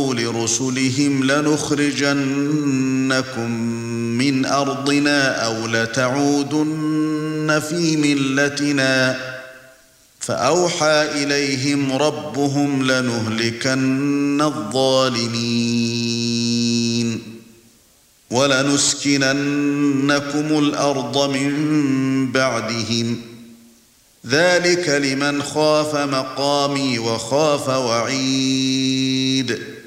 لرسلهم لنخرجنكم من أرضنا أو لتعودن في ملتنا فأوحى إليهم ربهم لنهلكن الظالمين ولنسكننكم الأرض من بعدهم ذلك لمن خاف مقامي وخاف وعيد